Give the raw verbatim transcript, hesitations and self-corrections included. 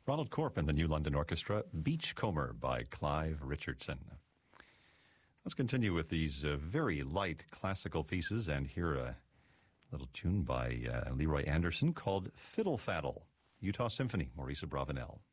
Ronald Corp and the New London Orchestra, Beachcomber by Clive Richardson. Let's continue with these uh, very light classical pieces and hear a little tune by uh, Leroy Anderson called Fiddle Faddle, Utah Symphony, Maurice Abravanel.